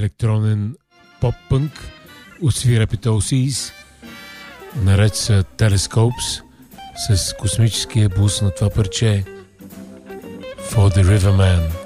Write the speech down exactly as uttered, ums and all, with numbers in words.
електронен поп-пънк от Свирепите О Сис, наред с Telescopes, с космическия бус на това парче For the Riverman.